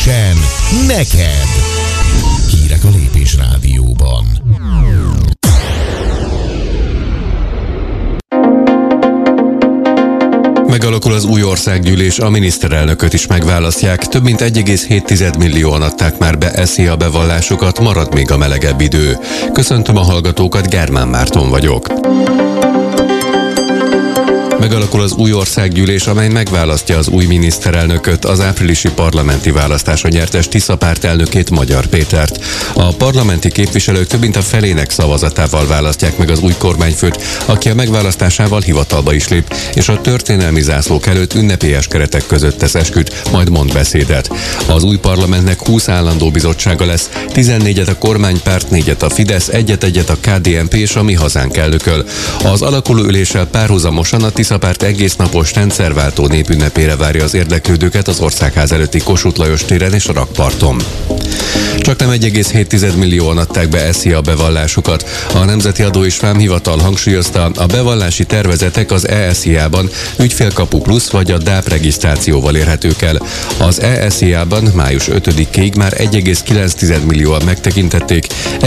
Rögtön neked! Hírek a Lépés Rádióban. Megalakul az új országgyűlés, a miniszterelnököt is megválasztják. Több mint 1,7 millióan adták már be SZIA bevallásukat, marad még a melegebb idő. Köszöntöm a hallgatókat, Germán Márton vagyok. Megalakul az új országgyűlés, amely megválasztja az új miniszterelnököt, az áprilisi parlamenti választáson nyertes Tisza párt elnökét, Magyar Pétert. A parlamenti képviselők több mint a felének szavazatával választják meg az új kormányfőt, aki a megválasztásával hivatalba is lép, és a történelmi zászlók előtt ünnepélyes keretek között tesz esküt, majd mond beszédet. Az új parlamentnek 20 állandó bizottsága lesz, 14-et a kormánypárt, 4-et a Fidesz, 1-1 a KDNP és a Mi Hazánk elnököl. Az alakuló üléssel párhuzamosan a Tisza párt egésznapos rendszerváltó népünnepére várja az érdeklődőket az Országház előtti Kossuth Lajos téren és a rakparton. Csaknem 1,7 millióan adták be SZIA bevallásukat. A Nemzeti Adó és Vámhivatal hangsúlyozta, a bevallási tervezetek az ESZIA-ban ügyfélkapu plusz vagy a DÁP regisztrációval érhetők el. Az ESZIA-ban május 5-ig már 1,9 millióan megtekintették,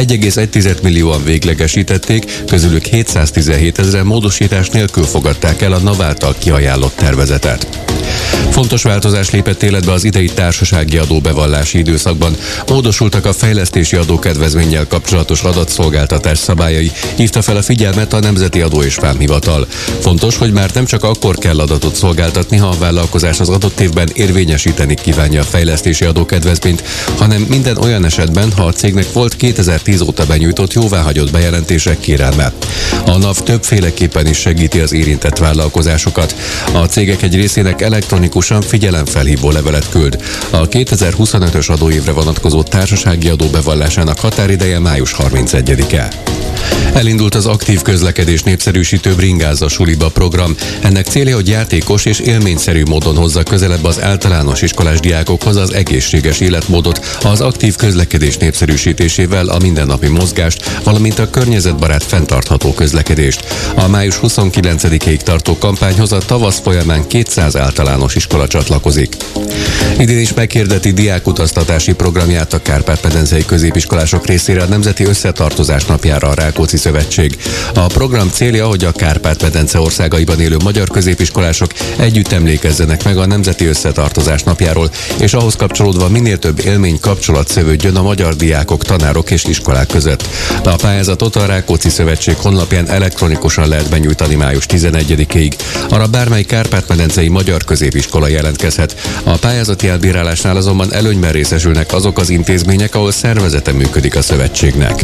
1,1 millióan véglegesítették, közülük 717 000 módosítás nélkül fogadták el a NAV által kiajánlott tervezetet. Fontos változás lépett életbe az idei társasági adóbevallási időszakban. Módosultak a fejlesztési adókedvezménnyel kapcsolatos adatszolgáltatás szabályai, hívta fel a figyelmet a Nemzeti Adó és Vámhivatal. Fontos, hogy már nem csak akkor kell adatot szolgáltatni, ha a vállalkozás az adott évben érvényesíteni kívánja a fejlesztési adókedvezményt, hanem minden olyan esetben, ha a cégnek volt 2010 óta benyújtott jóváhagyott bejelentések kérelme. A NAV többféleképpen is segíti az érintett vállalkozásokat. A cégek egy részének elektronikusan figyelemfelhívó levelet küld. A 2025-ös adóévre vonatkozó társasági adó bevallásának határideje május 31-e. Elindult az aktív közlekedés népszerűsítő Bringázza suliba program. Ennek célja, hogy játékos és élményszerű módon hozza közelebb az általános iskolás diákokhoz az egészséges életmódot, az aktív közlekedés népszerűsítésével a mindennapi mozgást, valamint a környezetbarát fenntartható közlekedést. A május 29-ig tartó kampányhoz a tavasz folyamán 200 általános iskola csatlakozik. Idén is meghirdeti diákutaztatási programját a kárpát-medencei középiskolások részére a Nemzeti Összetartozás napjára a Rákóczi Szövetség. A program célja, hogy a Kárpát-medence országaiban élő magyar középiskolások együtt emlékezzenek meg a Nemzeti Összetartozás napjáról, és ahhoz kapcsolódva minél több élmény kapcsolat szövődjön a magyar diákok, tanárok és iskolák között. A pályázatot a Rákóczi Szövetség honlapján elektronikusan lehet benyújtani május 11-ig. Arra bármely kárpát-medencei magyar középiskola jelentkezhet. A pályázati elbírálásnál azonban előnyben részesülnek azok az intézmények, ahol szervezete működik a szövetségnek.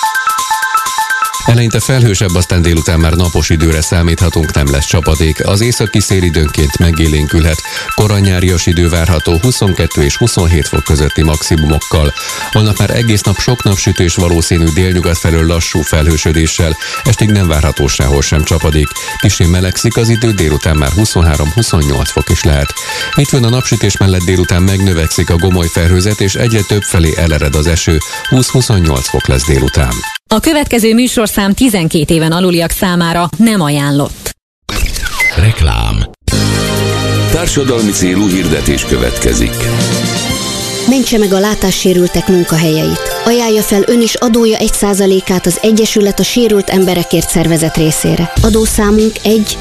Eleinte felhősebb, aztán délután már napos időre számíthatunk, nem lesz csapadék. Az északi szél időnként megélénkülhet. Korai nyárias idő várható 22 és 27 fok közötti maximumokkal. Holnap már egész nap sok napsütés valószínű, délnyugat felől lassú felhősödéssel. Estig nem várható sehol sem csapadék. Kissé melegszik az idő, délután már 23-28 fok is lehet. Hétfőn a napsütés mellett délután megnövekszik a gomoly felhőzet, és egyre több felé elered az eső. 20-28 fok lesz délután. A következő műsorszám 12 éven aluliak számára nem ajánlott. Reklám. Társadalmi célú hirdetés következik. Mentse meg a látássérültek munkahelyeit. Ajánlja fel ön is adója 1%-át az Egyesület a Sérült Emberekért szervezet részére. Adószámunk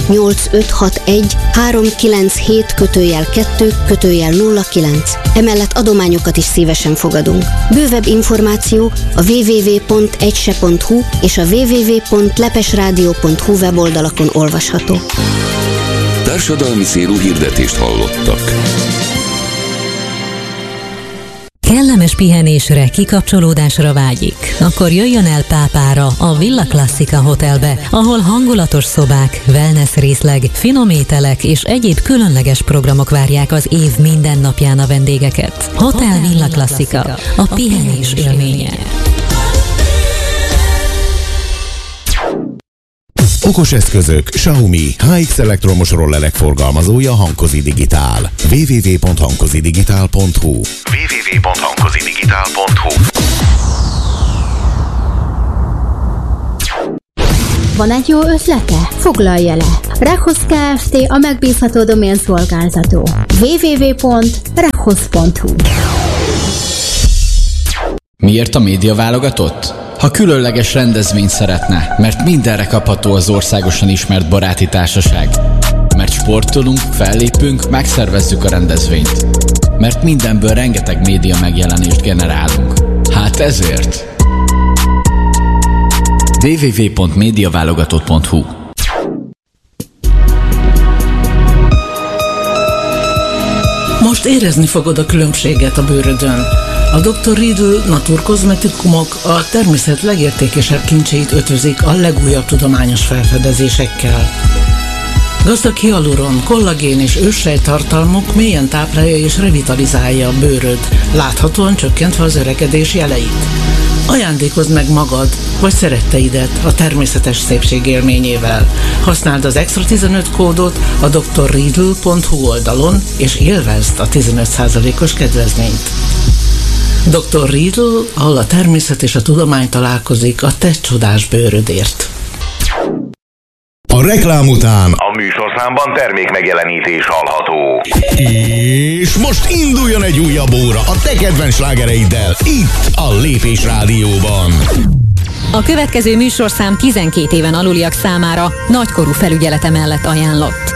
18567-397-2-09. Emellett adományokat is szívesen fogadunk. Bővebb információ a www.egyse.hu és a www.lepesradio.hu weboldalakon olvasható. Társadalmi célú hirdetést hallottak. Kellemes pihenésre, kikapcsolódásra vágyik? Akkor jöjjön el Pápára, a Villa Classica Hotelbe, ahol hangulatos szobák, wellness részleg, finom ételek és egyéb különleges programok várják az év minden napján a vendégeket. Hotel Villa Classica, a pihenés élménye. Okos eszközök, Xiaomi, HX elektromos rollerek forgalmazója Hankozi Digitál. www.hankozidigitál.hu www.hankozidigitál.hu Van egy jó ötlete? Foglalja le! Rechosz Kft. A megbízható domén szolgáltató. www.rechosz.hu Miért a média válogatott? Ha különleges rendezvényt szeretne, mert mindenre kapható az országosan ismert baráti társaság. Mert sportolunk, fellépünk, megszervezzük a rendezvényt. Mert mindenből rengeteg média megjelenést generálunk. Hát ezért. www.mediaválogatott.hu. Most érezni fogod a különbséget a bőrödön. A Dr. Riedl naturkozmetikumok a természet legértékesebb kincseit ötvözik a legújabb tudományos felfedezésekkel. Gazdag hialuron, kollagén és őssejt tartalmuk mélyen táplálja és revitalizálja a bőröd, láthatóan csökkentve az öregedés jeleit. Ajándékozd meg magad vagy szeretteidet a természetes szépség élményével. Használd az Extra 15 kódot a drriedl.hu oldalon, és élvezd a 15%-os kedvezményt. Dr. Riedl, ahol a természet és a tudomány találkozik a te csodás bőrödért. A reklám után a műsorszámban termékmegjelenítés hallható. És most induljon egy újabb óra a te kedvenc slágereiddel, itt a Lépés Rádióban. A következő műsorszám 12 éven aluliak számára nagykorú felügyelete mellett ajánlott.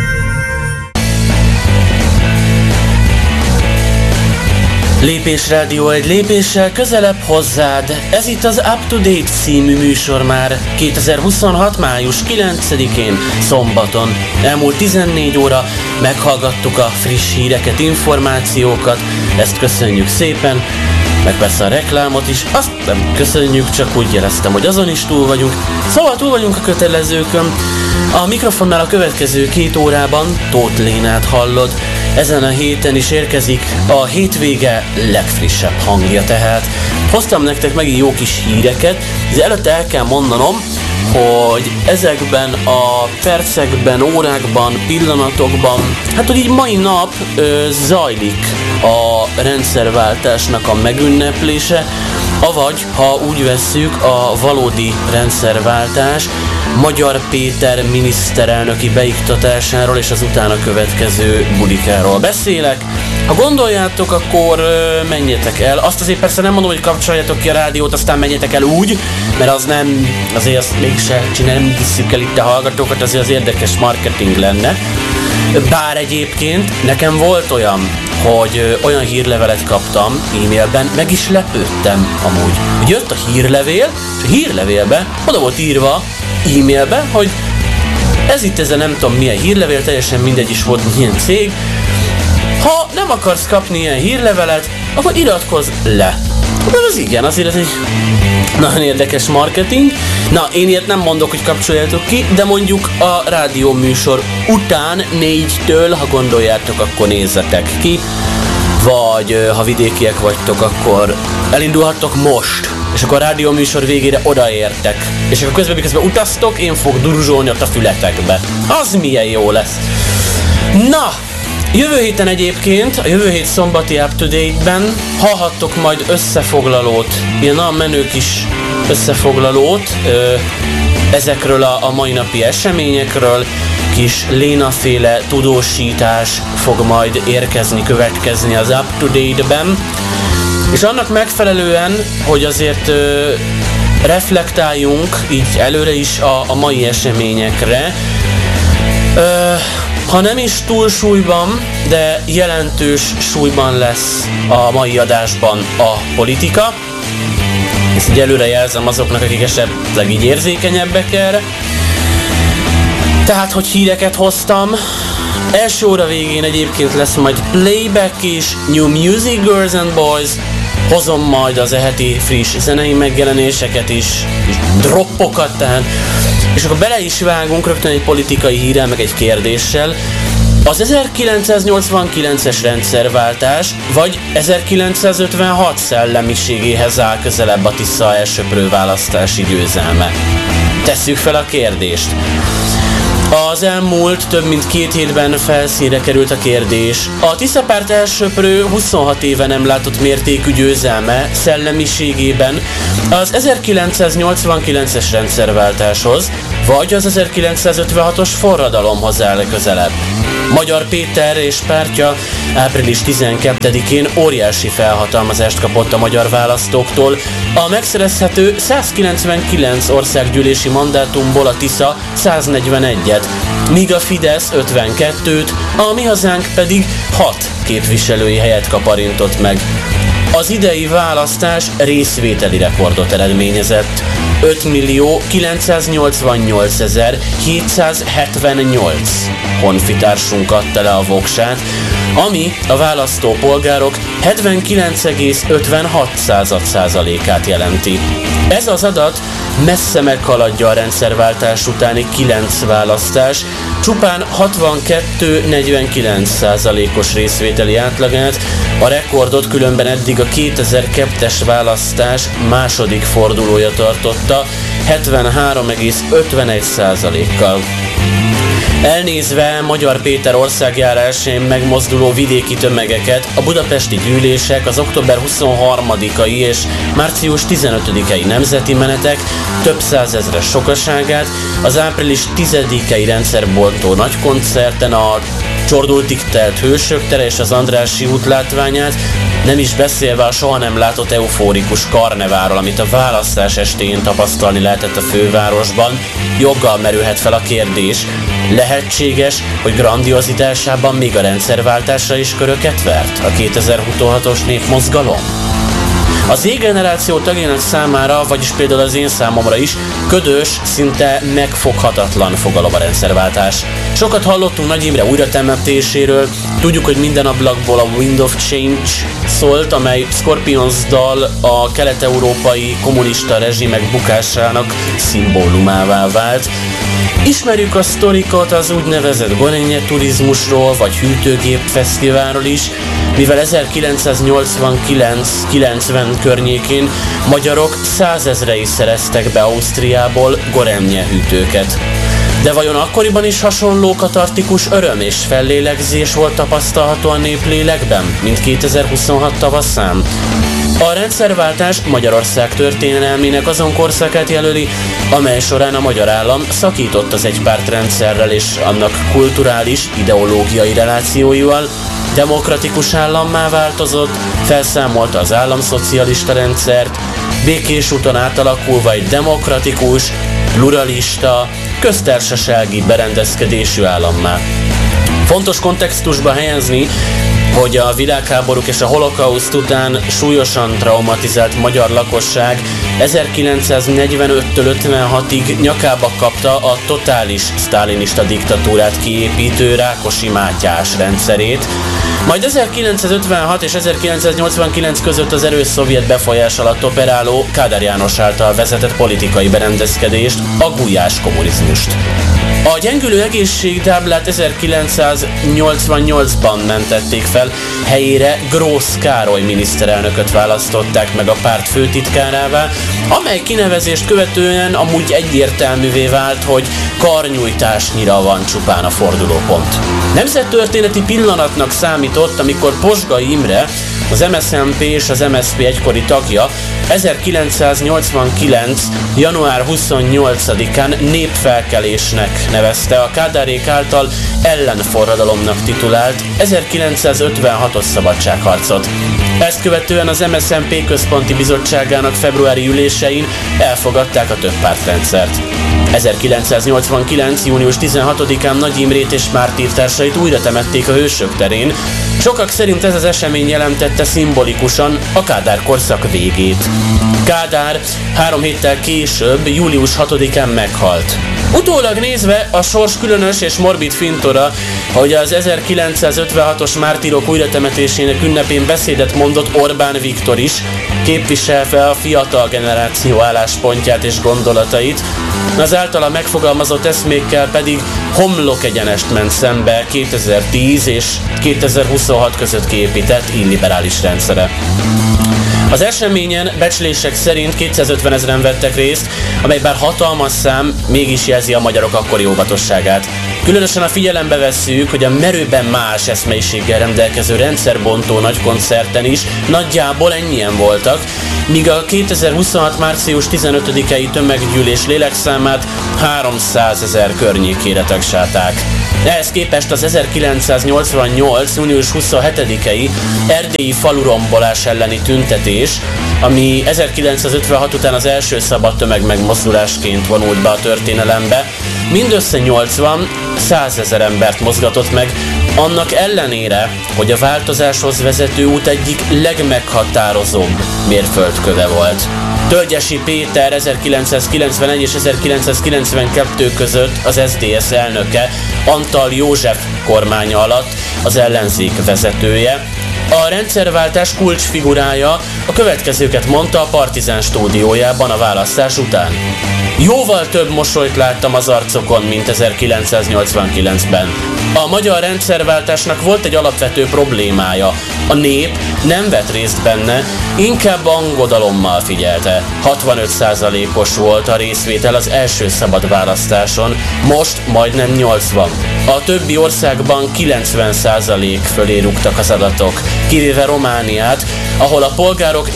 Lépés Rádió egy lépéssel közelebb hozzád. Ez itt az Up to Date című műsor már 2026. május 9-én szombaton. Elmúlt 14 óra meghallgattuk a friss híreket, információkat, ezt köszönjük szépen, meg persze a reklámot is, azt nem köszönjük, csak úgy jeleztem, hogy azon is túl vagyunk. Szóval túl vagyunk a kötelezőkön. A mikrofonnál a következő 2 órában Tóth Lénát hallod. Ezen a héten is érkezik a hétvége legfrissebb hangja tehát. Hoztam nektek megint jó kis híreket, de előtte el kell mondanom, hogy ezekben a percekben, órákban, pillanatokban, hát hogy így mai nap zajlik a rendszerváltásnak a megünneplése, avagy, ha úgy vesszük, a valódi rendszerváltás, Magyar Péter miniszterelnöki beiktatásáról és az utána következő bulikáról beszélek. Ha gondoljátok, akkor menjetek el. Azt azért persze nem mondom, hogy kapcsoljátok ki a rádiót, aztán menjetek el úgy, mert az nem, azért azt mégse nem visszük el itt a hallgatókat, azért az érdekes marketing lenne. Bár egyébként nekem volt olyan, hogy olyan hírlevelet kaptam e-mailben, meg is lepődtem amúgy. Hogy jött a hírlevél, és a hírlevélbe oda volt írva e-mailbe, hogy ez itt ez a nem tudom milyen hírlevél, teljesen mindegy is volt milyen cég. Ha nem akarsz kapni ilyen hírlevelet, akkor iratkozz le. De az igen, azért ez egy nagyon érdekes marketing. Na, én ilyet nem mondok, hogy kapcsoljátok ki, de mondjuk a rádió műsor után 4-től, ha gondoljátok, akkor nézzetek ki. Vagy ha vidékiek vagytok, akkor elindulhattok most. És akkor a rádió műsor végére odaértek. És akkor közben utaztok, én fogok duruzsolni ott a fületekbe. Az milyen jó lesz. Na! Jövő héten egyébként, a jövő hét szombati Up to Date-ben hallhattok majd összefoglalót, ilyen nagyon menő kis összefoglalót ezekről a mai napi eseményekről, kis Léna-féle tudósítás fog majd érkezni, következni az Up to Date-ben, és annak megfelelően, hogy azért reflektáljunk így előre is a mai eseményekre, ha nem is túlsúlyban, de jelentős súlyban lesz a mai adásban a politika. Ezt így előre jelzem azoknak, akik esetleg így érzékenyebbek erre. Tehát, hogy híreket hoztam. Első óra végén egyébként lesz majd playback is, New Music Girls and Boys. Hozom majd az heti friss zenei megjelenéseket is, és droppokat, tehát. És akkor bele is vágunk rögtön egy politikai hírrel, meg egy kérdéssel. Az 1989-es rendszerváltás, vagy 1956 szellemiségéhez áll közelebb a Tisza-elsöprő választási győzelme? Tesszük fel a kérdést. Az elmúlt több mint 2 hétben felszínre került a kérdés. A Tisza-párt elsöprő 26 éve nem látott mértékű győzelme szellemiségében az 1989-es rendszerváltáshoz, vagy az 1956-os forradalomhoz áll közelebb. Magyar Péter és pártja április 12-én óriási felhatalmazást kapott a magyar választóktól. A megszerezhető 199 országgyűlési mandátumból a Tisza 141-et, míg a Fidesz 52-t, a Mi Hazánk pedig 6 képviselői helyet kaparintott meg. Az idei választás részvételi rekordot eredményezett. 5.988.778 honfitársunk adta le a voksát, ami a választópolgárok 79,56%-át jelenti. Ez az adat messze meghaladja a rendszerváltás utáni 9 választás, csupán 62-49%-os részvételi átlagát, a rekordot különben eddig a 2002-es választás második fordulója tartotta 73,51%-kal. Elnézve Magyar Péter országjárásén megmozduló vidéki tömegeket, a budapesti gyűlések, az október 23-ai és március 15-ei nemzeti menetek több százezres sokaságát, az április 10-ei rendszerbontó nagykoncerten a csordultig telt Hősök tere és az Andrássy út látványát, nem is beszélve a soha nem látott eufórikus karneváról, amit a választás estéjén tapasztalni lehetett a fővárosban, joggal merülhet fel a kérdés, lehetséges, hogy grandiozitásában még a rendszerváltásra is köröket vert a 2026-os népmozgalom? Az Z-generáció tagjának számára, vagyis például az én számomra is ködös, szinte megfoghatatlan fogalom a rendszerváltás. Sokat hallottunk Nagy Imre újratemetéséről, tudjuk, hogy minden ablakból a Wind of Change szólt, amely Scorpions dal a kelet-európai kommunista rezsimek bukásának szimbólumává vált. Ismerjük a sztorikat az úgynevezett Gorenje turizmusról, vagy hűtőgép fesztiválról is, mivel 1989-90 környékén magyarok 100 000-ei szereztek be Ausztriából Gorenje hűtőket. De vajon akkoriban is hasonló katartikus öröm és fellélegzés volt tapasztalható a néplélekben, mint 2026 tavaszán? A rendszerváltás Magyarország történelmének azon korszakát jelöli, amely során a magyar állam szakított az egypártrendszerrel és annak kulturális, ideológiai relációival, demokratikus állammá változott, felszámolta az államszocialista rendszert, békés úton átalakulva egy demokratikus, pluralista, köztársasági berendezkedésű állammá. Fontos kontextusba helyezni, hogy a világháborúk és a holokauszt után súlyosan traumatizált magyar lakosság 1945-től 56-ig nyakába kapta a totális sztálinista diktatúrát kiépítő Rákosi Mátyás rendszerét, majd 1956 és 1989 között az erős szovjet befolyás alatt operáló Kádár János által vezetett politikai berendezkedést, a gulyás kommunizmust. A gyengülő egészségtáblát 1988-ban mentették fel, helyére Grósz Károly miniszterelnököt választották meg a párt főtitkárává, amely kinevezést követően amúgy egyértelművé vált, hogy karnyújtásnyira van csupán a fordulópont. Nemzettörténeti pillanatnak számított, amikor Posgai Imre, az MSZNP és az MSZP egykori tagja 1989. január 28-án népfelkelésnek nevezte a Kádárék által ellenforradalomnak titulált 1956-os szabadságharcot. Ezt követően az MSZNP központi bizottságának februári ülésein elfogadták a többpártrendszert. 1989. június 16-án Nagy Imrét és mártírtársait újra temették a Hősök terén. Sokak szerint ez az esemény jelentette szimbolikusan a Kádár korszak végét. Kádár 3 héttel később, július 6-án meghalt. Utólag nézve a sors különös és morbid fintora, hogy az 1956-os mártírok újratemetésének ünnepén beszédet mondott Orbán Viktor is, képviselve a fiatal generáció álláspontját és gondolatait, az általa megfogalmazott eszmékkel pedig homlok egyenest ment szembe 2010 és 2026 között kiépített illiberális rendszere. Az eseményen becslések szerint 250 000-en vettek részt, amely bár hatalmas szám, mégis jelzi a magyarok akkori óvatosságát. Különösen a figyelembe vesszük, hogy a merőben más eszmeiséggel rendelkező rendszerbontó nagykoncerten is nagyjából ennyien voltak, míg a 2026. március 15-i tömeggyűlés lélekszámát 300 000 környékére tagsálták. Ehhez képest az 1988. június 27-i erdélyi falurombolás elleni tüntetés, ami 1956 után az első szabad tömegmegmozdulásként vonult be a történelembe, mindössze 80-100 000 embert mozgatott meg, annak ellenére, hogy a változáshoz vezető út egyik legmeghatározóbb mérföldköve volt. Tölgyesi Péter 1991 és 1992 között az SZDSZ elnöke, Antall József kormánya alatt az ellenzék vezetője. A rendszerváltás kulcsfigurája a következőket mondta a Partizán stúdiójában a választás után. Jóval több mosolyt láttam az arcokon, mint 1989-ben. A magyar rendszerváltásnak volt egy alapvető problémája. A nép nem vett részt benne, inkább angodalommal figyelte. 65%-os volt a részvétel az első szabad választáson, most majdnem 80. A többi országban 90% fölé rúgtak az adatok, kivéve Romániát, ahol a polgárok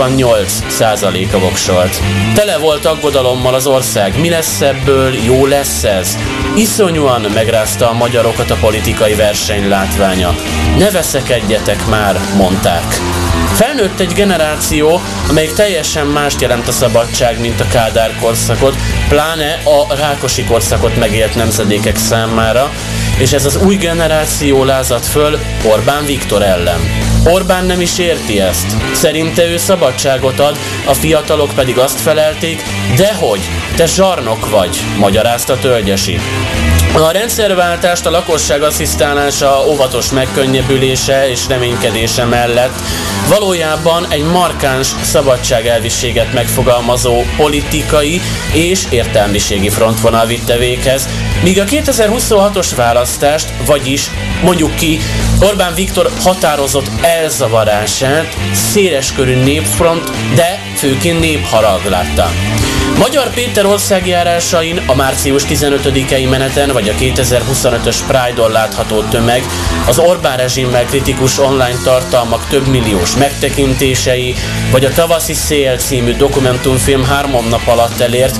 88%-a voksolt. Tele volt aggodalommal az ország. Mi lesz ebből? Jó lesz ez? Iszonyúan megrázta a magyarokat a politikai verseny látványa. Ne veszekedjetek már, mondták. Felnőtt egy generáció, amelyik teljesen mást jelent a szabadság, mint a Kádár korszakot, pláne a Rákosi korszakot megélt nemzedékek számára, és ez az új generáció lázadt föl Orbán Viktor ellen. Orbán nem is érti ezt. Szerinte ő szabadságot ad, a fiatalok pedig azt felelték, dehogy, te zsarnok vagy, magyarázta Tölgyesi. A rendszerváltást a lakosság asszisztálása, óvatos megkönnyebbülése és reménykedése mellett valójában egy markáns szabadságelviséget megfogalmazó politikai és értelmiségi frontvonal vitte véghez, míg a 2026-os választást, vagyis mondjuk ki Orbán Viktor határozott elzavarását széleskörű népfront, de főként népharag látta. Magyar Péter országjárásain a március 15-i meneten vagy a 2025-ös Pride-on látható tömeg, az Orbán rezsimmel kritikus online tartalmak több milliós megtekintései, vagy a Tavaszi szél című dokumentumfilm 3 nap alatt elért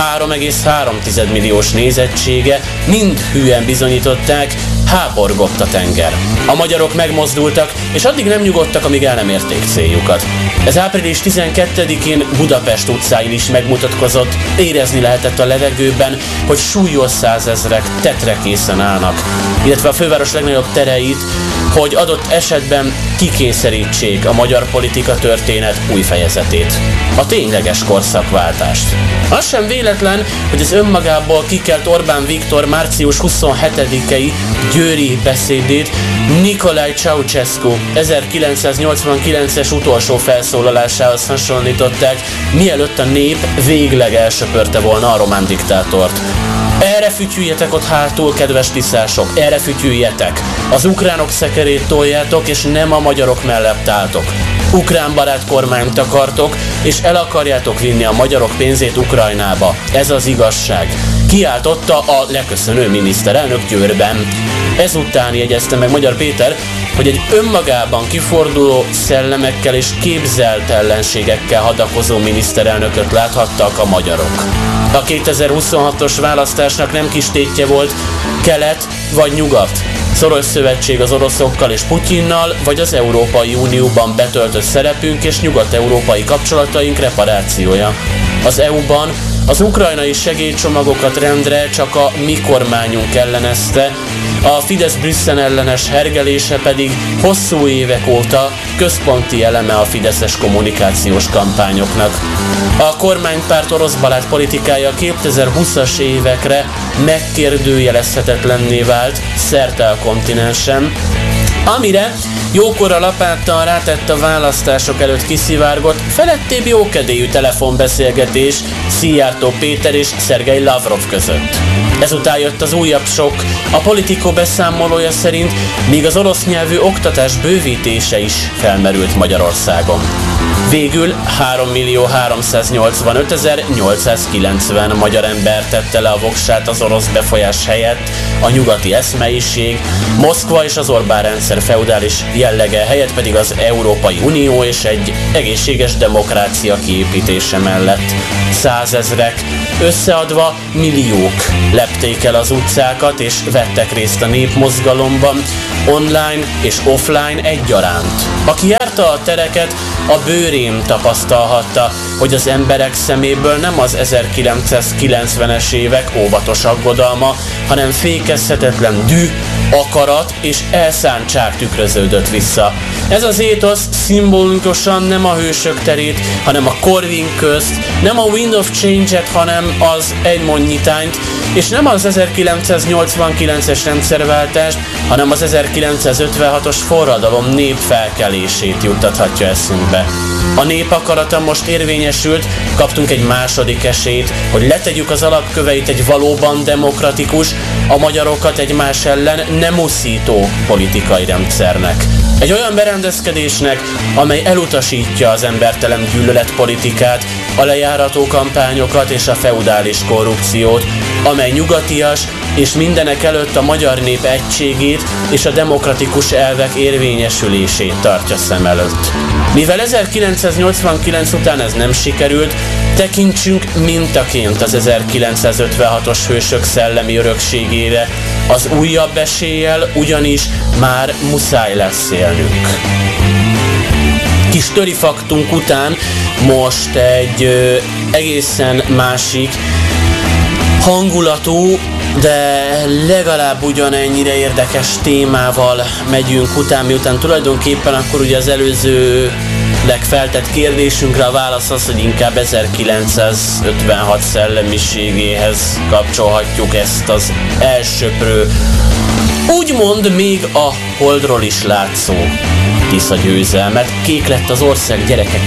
3,3 milliós nézettsége mind hűen bizonyították, háborgott a tenger. A magyarok megmozdultak, és addig nem nyugodtak, amíg el nem érték céljukat. Ez április 12-én Budapest utcáin is megmutatkozott, érezni lehetett a levegőben, hogy súlyos százezrek tetrekészen állnak, illetve a főváros legnagyobb tereit, hogy adott esetben kikényszerítsék a magyar politika történet új fejezetét. A tényleges korszakváltást. Az sem véletlen, hogy az önmagából kikelt Orbán Viktor március 27-i győri beszédét Nicolae Ceausescu 1989-es utolsó felszólalásához hasonlították, mielőtt a nép végleg elsöpörte volna a román diktátort. Erre fütyüljetek ott hátul, kedves tiszások, erre fütyüljetek. Az ukránok szekerét toljátok, és nem a magyarok mellett álltok. Ukrán barát kormányt akartok, és el akarjátok vinni a magyarok pénzét Ukrajnába. Ez az igazság. Kiáltotta a leköszönő miniszterelnök Győrben. Ezután jegyezte meg Magyar Péter, hogy egy önmagában kiforduló szellemekkel és képzelt ellenségekkel hadakozó miniszterelnököt láthattak a magyarok. A 2026-os választásnak nem kis tétje volt kelet vagy nyugat. Szoros szövetség az oroszokkal és Putyinnal, vagy az Európai Unióban betöltött szerepünk és nyugat-európai kapcsolataink reparációja. Az EU-ban az ukrajnai segélycsomagokat rendre csak a mi kormányunk ellenezte, a Fidesz-Brüsszel ellenes hergelése pedig hosszú évek óta központi eleme a fideszes kommunikációs kampányoknak. A kormánypárt oroszbarát politikája 2020-as évekre megkérdőjelezhetetlenné vált szerte a kontinensen, amire jókora lapáttal rátett a választások előtt kiszivárgott felettébb jókedélyű telefonbeszélgetés Szijjártó Péter és Szergej Lavrov között. Ezután jött az újabb sok. A Politico beszámolója szerint még az orosz nyelvű oktatás bővítése is felmerült Magyarországon. Végül 3.385.890 magyar ember tette le a voksát az orosz befolyás helyett, a nyugati eszmeiség, Moszkva és az Orbán rendszer feudális jellege helyett pedig az Európai Unió és egy egészséges demokrácia kiépítése mellett. Százezrek, összeadva milliók lepték el az utcákat és vettek részt a népmozgalomban, online és offline egyaránt. Aki járta a tereket, a bőrén tapasztalhatta, hogy az emberek szeméből nem az 1990-es évek óvatos aggodalma, hanem fékezhetetlen düh, akarat és elszántság tükröződött vissza. Ez az étosz szimbolikusan nem a hősök terét, hanem a Corvin közt, nem a Wind of Change-et, hanem az Egymond nyitányt, és nem az 1989-es rendszerváltást, hanem az 1956-os forradalom népfelkelését juttathatja eszünkbe. A nép akarata most érvényesült, kaptunk egy második esélyt, hogy letegyük az alapköveit egy valóban demokratikus, a magyarokat egymás ellen nem uszító politikai rendszernek. Egy olyan berendezkedésnek, amely elutasítja az embertelen gyűlöletpolitikát, a lejárató kampányokat és a feudális korrupciót, amely nyugatias és mindenek előtt a magyar nép egységét és a demokratikus elvek érvényesülését tartja szem előtt. Mivel 1989 után ez nem sikerült, tekintsünk mintaként az 1956-os hősök szellemi örökségére, az újabb eséllyel ugyanis már muszáj lesz élnünk. Kis törifaktunk után most egy egészen másik hangulatú, de legalább ugyanennyire érdekes témával megyünk után, miután tulajdonképpen akkor ugye az előző legfeltett kérdésünkre a válasz az, hogy inkább 1956 szellemiségéhez kapcsolhatjuk ezt az elsöprő, úgymond még a holdról is látszó Tisza győzelmet. Kék lett az ország, gyerekek,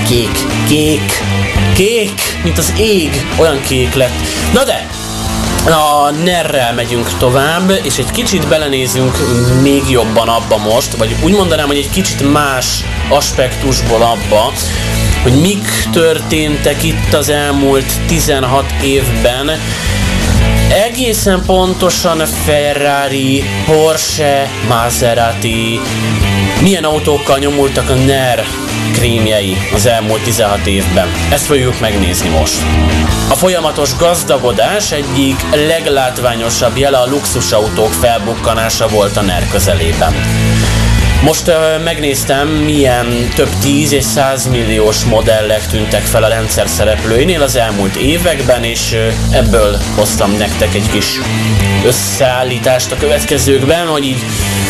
kék, mint az ég, olyan kék lett. Na de, a NER-rel megyünk tovább, és egy kicsit belenézünk még jobban abba most, vagy úgy mondanám, hogy egy kicsit más aspektusból abba, hogy mik történtek itt az elmúlt 16 évben. Egészen pontosan Ferrari, Porsche, Maserati, milyen autókkal nyomultak a NER krémjei az elmúlt 16 évben. Ezt fogjuk megnézni most. A folyamatos gazdagodás egyik leglátványosabb jele a luxusautók felbukkanása volt a NER közelében. Most megnéztem, milyen több 10 és 100 milliós modellek tűntek fel a rendszer szereplőinél az elmúlt években, és ebből hoztam nektek egy kis összeállítást a következőkben, hogy így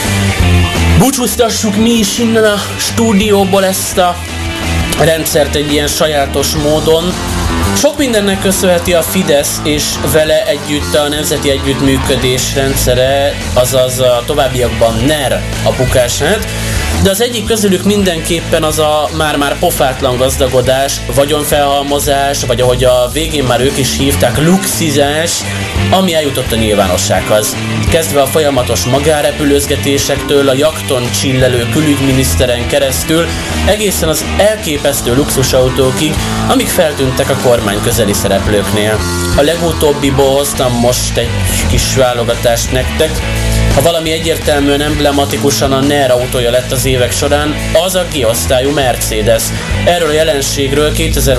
búcsúztassuk mi is innen a stúdióból ezt a rendszert egy ilyen sajátos módon. Sok mindennek köszönheti a Fidesz és vele együtt a Nemzeti Együttműködés rendszere, azaz a továbbiakban NER a bukását, de az egyik közülük mindenképpen az a már-már pofátlan gazdagodás, vagyonfelhalmozás, vagy ahogy a végén már ők is hívták, luxizás, ami eljutott a nyilvánossághoz. Kezdve a folyamatos magánrepülőzgetésektől, a jakton csillelő külügyminiszteren keresztül, egészen az elképesztő luxusautókig, amik feltűntek a kormány közeli szereplőknél. A legutóbbiból hoztam most egy kis válogatást nektek. Ha valami egyértelműen emblematikusan a NER autója lett az évek során, az a G-osztályú Mercedes. Erről a jelenségről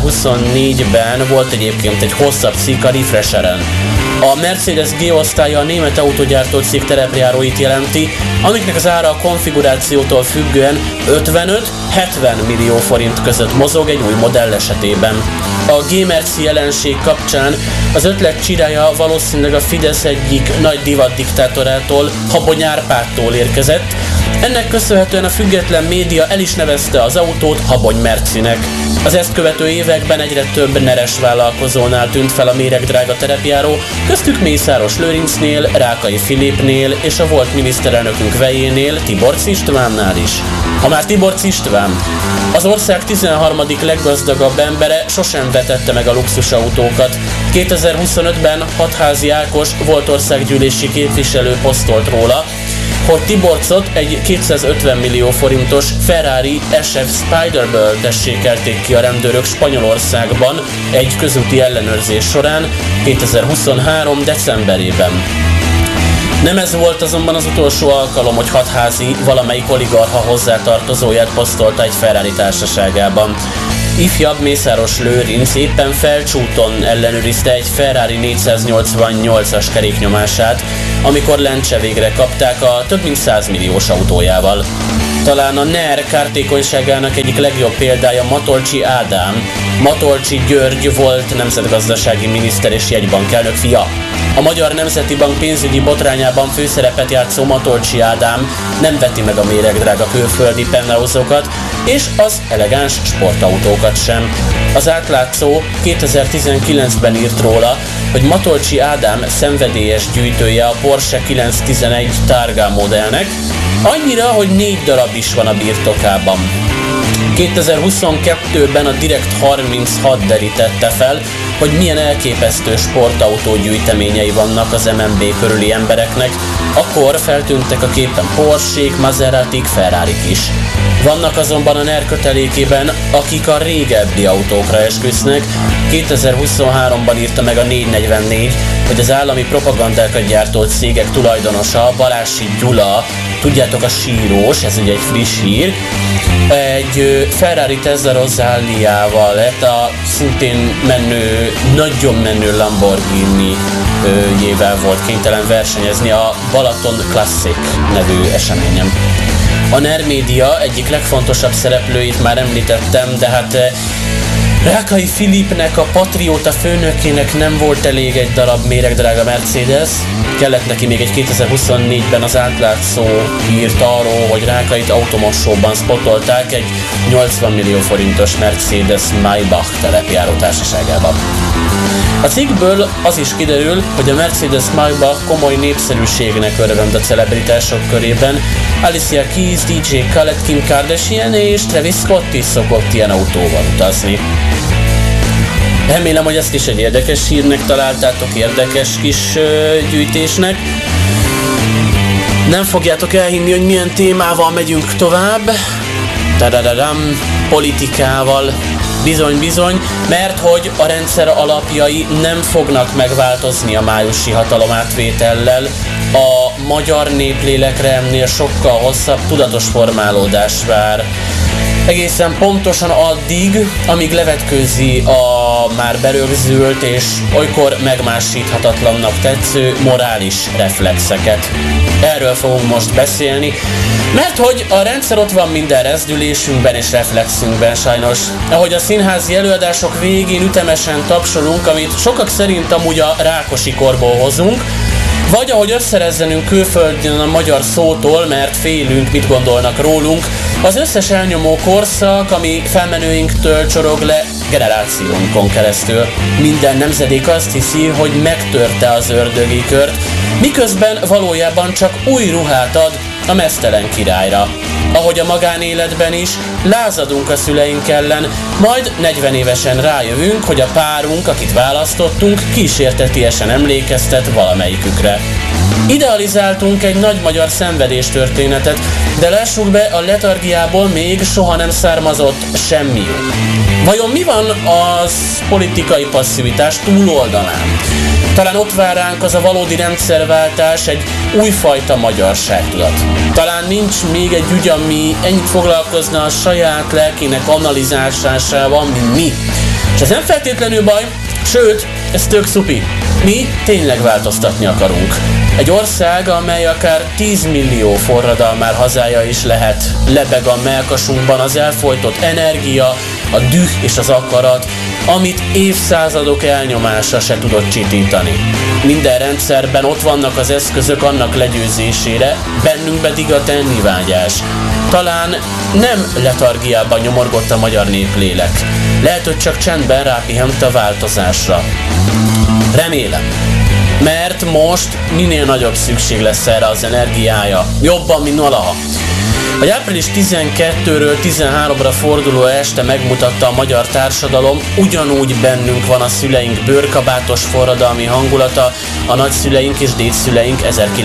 2024-ben volt egyébként egy hosszabb cikk a Refresheren. A Mercedes G-osztálya a német autógyártó cég terepjáróit jelenti, amiknek az ára a konfigurációtól függően 55-70 millió forint között mozog egy új modell esetében. A G-merci jelenség kapcsán az ötlet csirája valószínűleg a Fidesz egyik nagy divatdiktátorától, Habony Árpádtól érkezett. Ennek köszönhetően a független média el is nevezte az autót Habony Mercinek. Az ezt követő években egyre több neres vállalkozónál tűnt fel a méregdrága terepjáró, köztük Mészáros Lőrincnél, Rákai Filipnél és a volt miniszterelnökünk vejénél, Tiborcs Istvánnál is. Ha már Tiborcs István, az ország 13. leggazdagabb embere, sosem vetette meg a luxusautókat. 2025-ben Hatházi Ákos volt országgyűlési képviselő posztolt róla, hogy Tiborcot egy 250 millió forintos Ferrari SF Spiderből tessékelték ki a rendőrök Spanyolországban egy közúti ellenőrzés során 2023. decemberében. Nem ez volt azonban az utolsó alkalom, hogy hatházi valamelyik oligarcha hozzátartozóját posztolta egy Ferrari társaságában. Ifjabb Mészáros Lőrinc éppen Felcsúton ellenőrizte egy Ferrari 488-as keréknyomását, amikor lencse végre kapták a több mint 100 milliós autójával. Talán a NER kártékonyságának egyik legjobb példája Matolcsy Ádám. Matolcsy György volt nemzetgazdasági miniszter és jegybankelnök fia. A Magyar Nemzeti Bank pénzügyi botrányában főszerepet játszó Matolcsy Ádám nem veti meg a méregdrága külföldi penthouse-okat és az elegáns sportautókat sem. Az Átlátszó 2019-ben írt róla, hogy Matolcsy Ádám szenvedélyes gyűjtője a Porsche 911 Targa modellnek, annyira, hogy 4 darab is van a birtokában. 2022-ben a Direkt 36 derítette fel, hogy milyen elképesztő sportautó gyűjteményei vannak az MNB körüli embereknek, akkor feltűntek a képen Porsche-k, Maseratik, Ferrarik is. Vannak azonban a NER kötelékében, akik a régebbi autókra esküsznek. 2023-ban írta meg a 444, hogy az állami propagandákat gyártó cégek tulajdonosa, Balázsi Gyula, tudjátok, a sírós, ez ugye egy friss hír, egy Ferrari Testarossa-val lett a szintén menő, nagyon menő Lamborghini-jével volt kénytelen versenyezni a Balaton Classic nevű eseményen. A NER Média egyik legfontosabb szereplőit már említettem, de hát Rákai Filipnek, a Patrióta főnökének nem volt elég egy darab méregdrága Mercedes, kellett neki még egy 2024-ben az Átlátszó írt arról, hogy Rákait automosóban spotolták egy 80 millió forintos Mercedes Maybach telepjáró társaságában. A cikkből az is kiderül, hogy a Mercedes Maybach komoly népszerűségnek örvend a celebritások körében. Alicia Keys, DJ Khaled, Kim Kardashian és Travis Scott is szokott ilyen autóval utazni. Remélem, hogy ezt is egy érdekes hírnek találtátok, érdekes kis gyűjtésnek. Nem fogjátok elhinni, hogy milyen témával megyünk tovább. Politikával. Bizony, mert hogy a rendszer alapjai nem fognak megváltozni a májusi hatalomátvétellel. A magyar néplélekre ennél sokkal hosszabb tudatos formálódás vár. Egészen pontosan addig, amíg levetkőzi a már berögzült és olykor megmásíthatatlannak tetsző morális reflexeket. Erről fogunk most beszélni, mert hogy a rendszer ott van minden rezdülésünkben és reflexünkben sajnos. Ahogy a színházi előadások végén ütemesen tapsolunk, amit sokak szerint amúgy a Rákosi korból hozunk, vagy ahogy összerezzenünk külföldön a magyar szótól, mert félünk, mit gondolnak rólunk, az összes elnyomó korszak, ami felmenőinktől csorog le generációnkon keresztül. Minden nemzedék azt hiszi, hogy megtörte az ördögi kört, miközben valójában csak új ruhát ad a meztelen királyra. Ahogy a magánéletben is, lázadunk a szüleink ellen, majd 40 évesen rájövünk, hogy a párunk, akit választottunk, kísértetiesen emlékeztet valamelyikükre. Idealizáltunk egy nagy magyar szenvedéstörténetet, de lássuk be, a letargiából még soha nem származott semmi jó. Vajon mi van az politikai passzivitás túloldalán? Talán ott vár ránk az a valódi rendszerváltás, egy újfajta magyarságtudat. Talán nincs még egy ügy, ami ennyit foglalkozna a saját lelkének analizálásával, mint mi. És ez nem feltétlenül baj, sőt, ez tök szupi. Mi tényleg változtatni akarunk. Egy ország, amely akár 10 millió forradalmár hazája is lehet, lebeg a mellkasunkban az elfojtott energia, a düh és az akarat, amit évszázadok elnyomása se tudott csitítani. Minden rendszerben ott vannak az eszközök annak legyőzésére, bennünk pedig a tennivágyás. Talán nem letargiában nyomorgott a magyar néplélek. Lehet, hogy csak csendben rápihent a változásra. Remélem. Mert most minél nagyobb szükség lesz erre az energiája. Jobban, mint valaha. hogy április 12-ről 13-ra forduló este megmutatta a magyar társadalom, ugyanúgy bennünk van a szüleink bőrkabátos forradalmi hangulata, a nagyszüleink és dédszüleink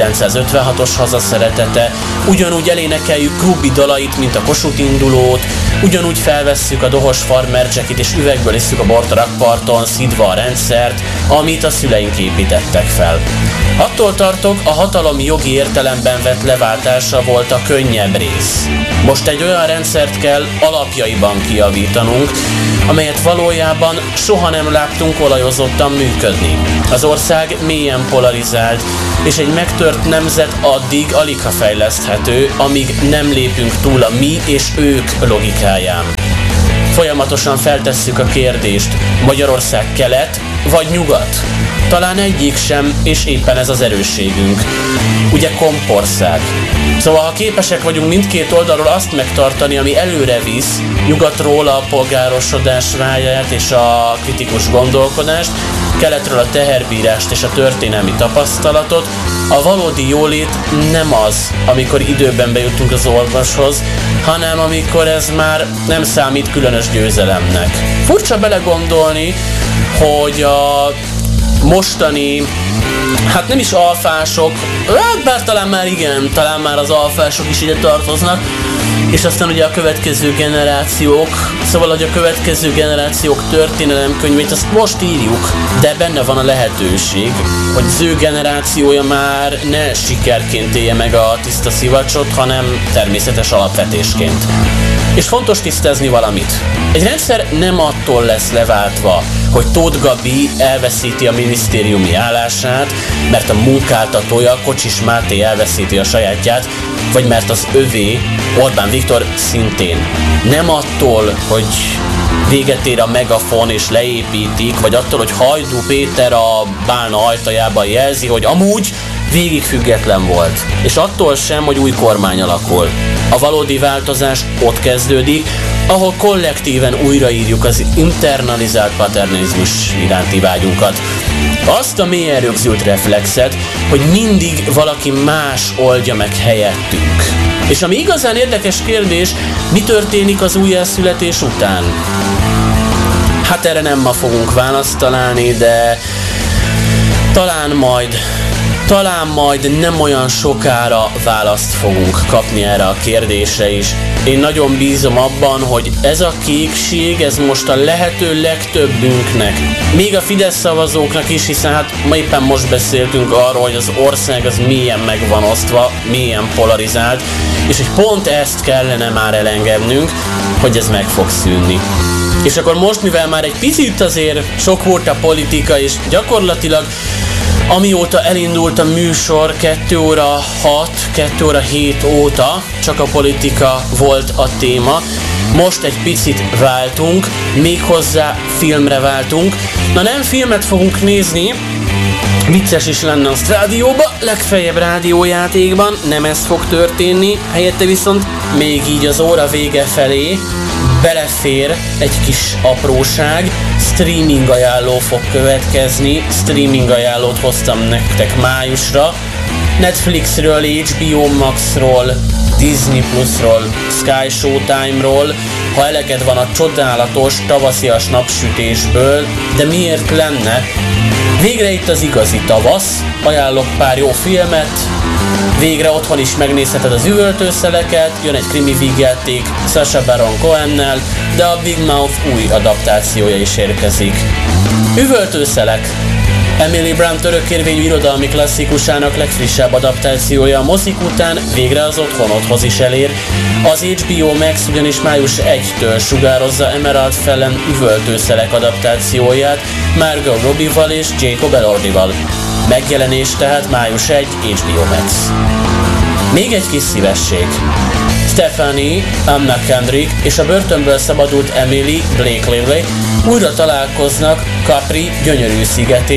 1956-os hazaszeretete, ugyanúgy elénekeljük Krúbi dalait, mint a Kossuth indulót, ugyanúgy felvesszük a dohos farmer jacket és üvegből isszuk a bort a rakparton, szidva a rendszert, amit a szüleink építettek fel. Attól tartok, a hatalom jogi értelemben vett leváltása volt a könnyebb rész. Most egy olyan rendszert kell alapjaiban kijavítanunk, amelyet valójában soha nem láttunk olajozottan működni. Az ország mélyen polarizált, és egy megtört nemzet addig aligha fejleszthető, amíg nem lépünk túl a mi és ők logikáján. Folyamatosan feltesszük a kérdést, Magyarország kelet vagy nyugat? Talán egyik sem, és éppen ez az erősségünk. Ugye kompország. Szóval ha képesek vagyunk mindkét oldalról azt megtartani, ami előre visz, nyugatról a polgárosodás vágyát és a kritikus gondolkodást, keletről a teherbírást és a történelmi tapasztalatot, a valódi jólét nem az, amikor időben bejutunk az orvoshoz, hanem amikor ez már nem számít különös győzelemnek. Furcsa belegondolni, hogy a mostani, hát nem is alfások, bár talán már igen, talán már az alfások is ide tartoznak, és aztán ugye a következő generációk, szóval hogy a következő generációk történelemkönyvét azt most írjuk, de benne van a lehetőség, hogy az ő generációja már ne sikerként élje meg a tiszta szivacsot, hanem természetes alapvetésként. És fontos tisztázni valamit. Egy rendszer nem attól lesz leváltva, hogy Tóth Gabi elveszíti a minisztériumi állását, mert a munkáltatója, Kocsis Máté elveszíti a sajátját, vagy mert az övé, Orbán Viktor szintén. Nem attól, hogy véget ér a megafon és leépítik, vagy attól, hogy Hajdú Péter a bálna ajtajában jelzi, hogy amúgy végig független volt. És attól sem, hogy új kormány alakul. A valódi változás ott kezdődik, ahol kollektíven újraírjuk az internalizált paternalizmus iránti vágyunkat. Azt a mélyen rögzült reflexet, hogy mindig valaki más oldja meg helyettünk. És ami igazán érdekes kérdés, mi történik az újjászületés után? Hát erre nem ma fogunk választ találni, de talán majd nem olyan sokára választ fogunk kapni erre a kérdésre is. Én nagyon bízom abban, hogy ez a kékség, ez most a lehető legtöbbünknek, még a Fidesz szavazóknak is, hiszen hát ma éppen most beszéltünk arról, hogy az ország az mélyen meg van osztva, mélyen polarizált, és hogy pont ezt kellene már elengednünk, hogy ez meg fog szűnni. És akkor most, mivel már egy picit azért sok volt a politika, és gyakorlatilag amióta elindult a műsor 2 óra 6, 2 óra 7 óta csak a politika volt a téma. Most egy picit váltunk, méghozzá filmre váltunk. Na nem filmet fogunk nézni, vicces is lenne azt rádióba, legfeljebb rádiójátékban, nem ez fog történni, helyette viszont még így az óra vége felé belefér egy kis apróság, streaming ajánló fog következni, streaming ajánlót hoztam nektek májusra, Netflixről, HBO Maxról, Disney Plusról, Sky Showtime-ról, ha eleged van a csodálatos, tavaszias napsütésből, de miért lenne? Végre itt az igazi tavasz, ajánlok pár jó filmet, végre otthon is megnézheted az üvöltőszeleket, jön egy krimi vígjáték Sacha Baron Cohennel, de a Big Mouth új adaptációja is érkezik. Üvöltőszelek. Emily Blunt örökérvényű irodalmi klasszikusának legfrissebb adaptációja a mozik után végre az otthonodhoz is elér. Az HBO Max ugyanis május 1-től sugározza Emerald Fellon üvöltőszelek adaptációját Margot Robbie-val és Jacob Elordival. Megjelenés tehát május 1 HBO Max. Még egy kis szívesség. Stephanie, Anna Kendrick és a börtönből szabadult Emily, Blake Lively újra találkoznak Capri gyönyörű szigetén,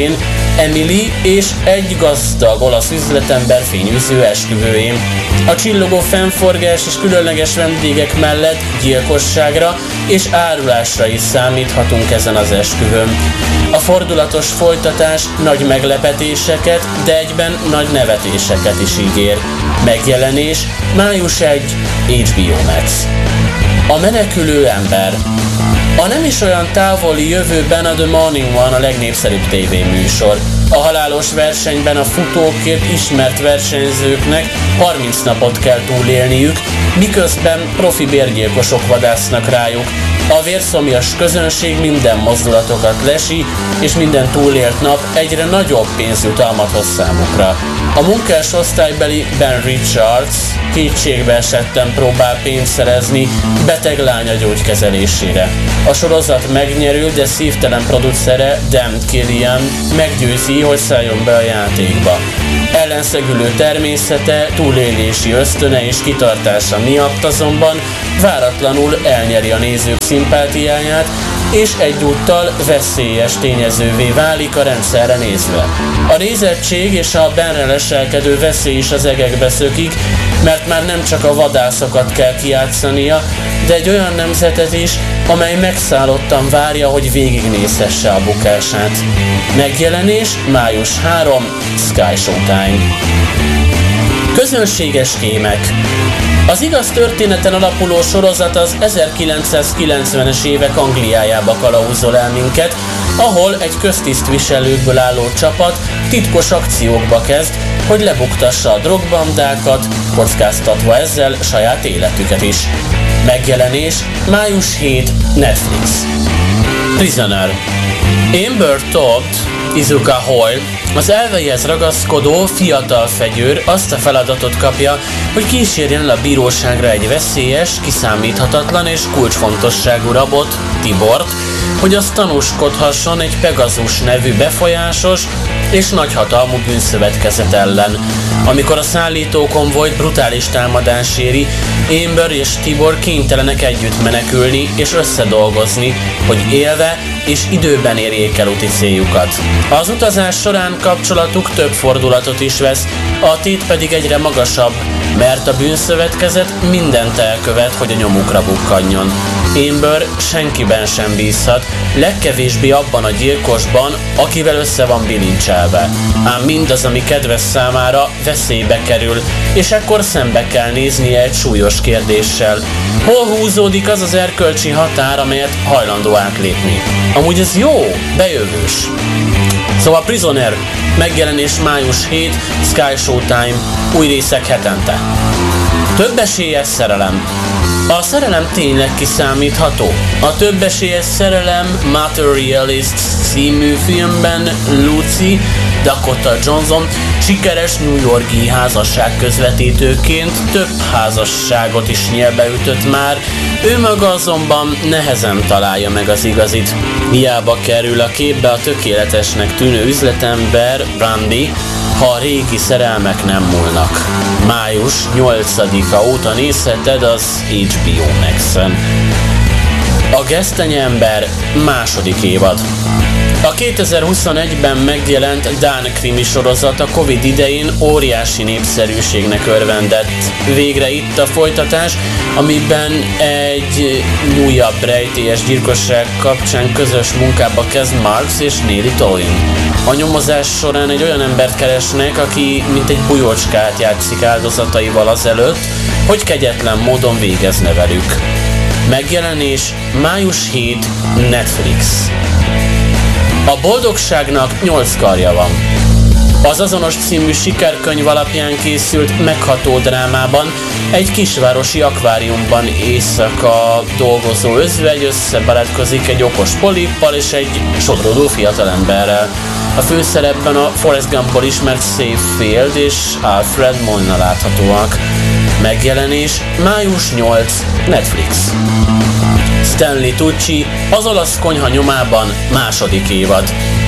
Emily és egy gazdag olasz üzletember fényűző esküvőjén. A csillogó fennforgás és különleges vendégek mellett gyilkosságra és árulásra is számíthatunk ezen az esküvőn. A fordulatos folytatás nagy meglepetéseket, de egyben nagy nevetéseket is ígér. Megjelenés május 1, HBO Max. A menekülő ember. A nem is olyan távoli jövőben a The Morning One a legnépszerűbb tévéműsor. A halálos versenyben a futókért ismert versenyzőknek 30 napot kell túlélniük, miközben profi bérgyilkosok vadásznak rájuk. A vérszomjas közönség minden mozdulatokat lesi, és minden túlélt nap egyre nagyobb pénzjutalmat hoz számukra. A munkás osztálybeli Ben Richards kétségbe esetten próbál pénzt szerezni beteg lánya gyógykezelésére. A sorozat megnyerő, de szívtelen producere Dan Killian meggyőzi, hogy szálljon be a játékba. Ellenszegülő természete, túlélési ösztöne és kitartása miatt azonban váratlanul elnyeri a nézők szimpátiáját, és egyúttal veszélyes tényezővé válik a rendszerre nézve. A nézettség és a benre leselkedő veszély is az egekbe szökik, mert már nem csak a vadászokat kell kijátszania, de egy olyan nemzetet is, amely megszállottan várja, hogy végignézhesse a bukását. Megjelenés május 3, Sky Showtime. Közönséges kémek. Az igaz történeten alapuló sorozat az 1990-es évek Angliájába kalauzol el minket, ahol egy köztisztviselőkből álló csapat titkos akciókba kezd, hogy lebuktassa a drogbandákat, kockáztatva ezzel saját életüket is. Megjelenés május 7, Netflix. Prisoner. Amber Todd, Izuka Hoyle, az elveihez ragaszkodó fiatal fegyőr azt a feladatot kapja, hogy kísérjen el a bíróságra egy veszélyes, kiszámíthatatlan és kulcsfontosságú rabot, Tibort, hogy az tanúskodhasson egy Pegasus nevű befolyásos és nagyhatalmú bűnszövetkezet ellen. Amikor a szállítókonvojt brutális támadás éri, Amber és Tibor kénytelenek együtt menekülni és összedolgozni, hogy élve és időben érjék el úti céljukat. Az utazás során kapcsolatuk több fordulatot is vesz, a tét pedig egyre magasabb, mert a bűnszövetkezet mindent elkövet, hogy a nyomukra bukkanjon. Amber senkiben sem bízhat, legkevésbé abban a gyilkosban, akivel össze van bilincselve. Ám mindaz, ami kedves számára, veszélybe kerül, és ekkor szembe kell néznie egy súlyos kérdéssel. Hol húzódik az az erkölcsi határ, amelyet hajlandó átlépni? Amúgy ez jó, bejövős. Szóval Prisoner, megjelenés május 7, Sky Showtime, új részek hetente. Több esélyes szerelem. A szerelem tényleg kiszámítható. A Több esélyes szerelem Materialist című filmben Lucy Dakota Johnson sikeres New York-i házasság közvetítőként több házasságot is nyelbeütött már, ő maga azonban nehezen találja meg az igazit. Hiába kerül a képbe a tökéletesnek tűnő üzletember, Brandy, ha a régi szerelmek nem múlnak. Május 8-a óta nézheted az HBO Max-en. A Gesztenyember második évad. A 2021-ben megjelent dán krimi sorozat a Covid idején óriási népszerűségnek örvendett. Végre itt a folytatás, amiben egy újabb rejtélyes gyilkosság kapcsán közös munkába kezd Marks és Nelly Tolin. A nyomozás során egy olyan embert keresnek, aki mint egy bujócskát játszik áldozataival azelőtt, hogy kegyetlen módon végezne velük. Megjelenés május 7, Netflix. A boldogságnak 8 karja van. Az azonos című sikerkönyv alapján készült megható drámában egy kisvárosi akváriumban éjszaka dolgozó özvegy összebarátkozik egy okos polippal és egy sodródó fiatalemberrel. A főszerepben a Forrest Gumpból ismert Safefield és Alfred Molina láthatóak. Megjelenés május 8, Netflix. Stanley Tucci, az olasz konyha nyomában második évad.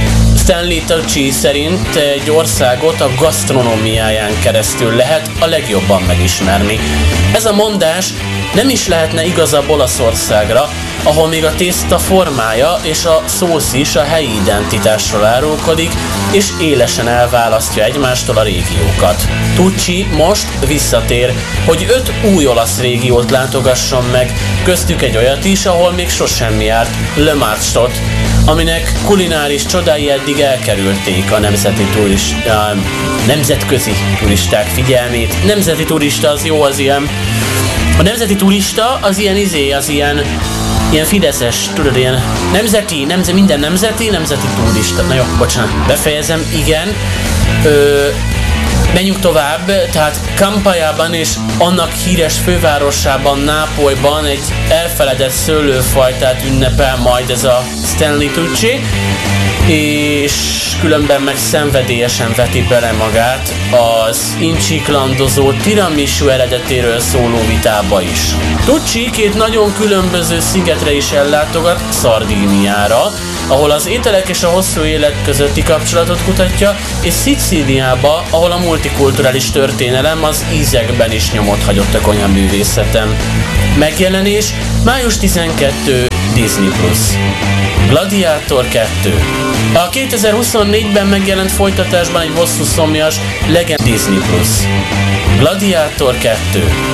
Stanley Tucci szerint egy országot a gasztronómiáján keresztül lehet a legjobban megismerni. Ez a mondás nem is lehetne igazabb Olaszországra, ahol még a tészta formája és a szósz is a helyi identitásról árulkodik, és élesen elválasztja egymástól a régiókat. Tucci most visszatér, hogy 5 új olasz régiót látogasson meg, köztük egy olyat is, ahol még sosem járt, Le Marstot, aminek kulináris csodái eddig elkerülték a nemzetközi turisták figyelmét. Nemzeti turista az jó, az ilyen. A nemzeti turista az ilyen fideszes, tudod, ilyen minden nemzeti turista. Na jó, bocsánat, befejezem, igen. Menjünk tovább, tehát Campaniában és annak híres fővárosában, Nápolyban egy elfeledett szőlőfajtát ünnepel majd ez a Stanley Tucci, és különben meg szenvedélyesen veti bele magát az incsiklandozó tiramisu eredetéről szóló vitába is. Tucci 2 nagyon különböző szigetre is ellátogat, Szardíniára, ahol az ételek és a hosszú élet közötti kapcsolatot kutatja, és Szicíliába, ahol a multikulturális történelem az ízekben is nyomot hagyott a konyhaművészeten. Megjelenés május 12, Disney+. Gladiátor 2. A 2024-ben megjelent folytatásban egy bosszúszomjas legend Disney+. Gladiátor 2.